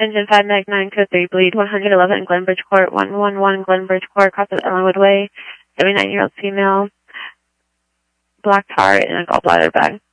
engine 5 Meg 9 code 3 bleed 111 Glenbridge Court 111 Glenbridge Court across the Ellenwood Way, 79-year-old female, black tar in a gallbladder bag.